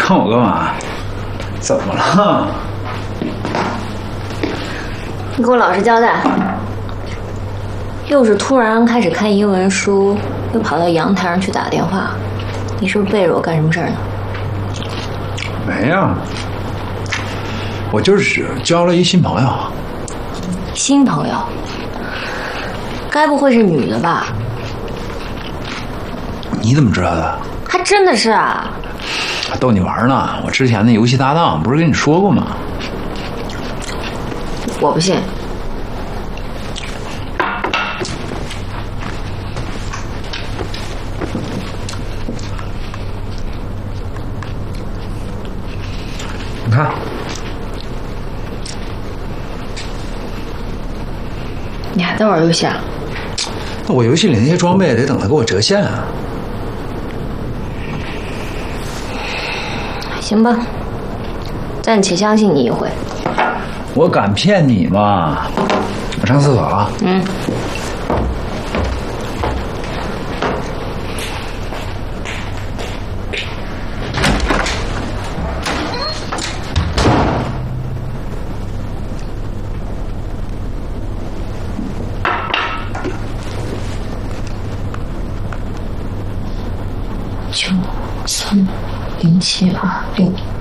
看我干嘛？怎么了？ 你给我老实交代。又是突然开始看英文书，又跑到阳台上去打电话，你是不是背着我干什么事儿呢？ 没呀，我就是交了一新朋友。 新朋友？该不会是女的吧？ 你怎么知道的？ 还真的是啊！ 逗你玩呢，我之前的游戏搭档不是跟你说过吗？ 我不信。 你看， 你还在玩游戏啊？ 那我游戏里那些装备得等他给我折现啊。 行吧，暂且相信你一回。 我敢骗你吗？我上厕所啊。 嗯。9307826。